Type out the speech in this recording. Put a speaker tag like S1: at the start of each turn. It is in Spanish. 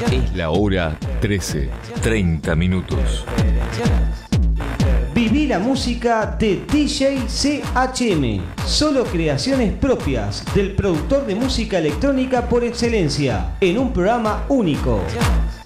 S1: Es la hora 13:30 minutos.
S2: Viví la música de DJ CHM. Solo creaciones propias del productor de música electrónica por excelencia, en un programa único.